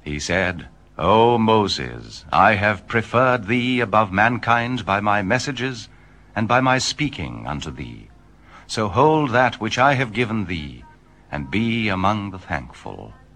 He said, O Moses, I have preferred thee above mankind by my messages and by my speaking unto thee. So hold that which I have given thee, and be among the thankful.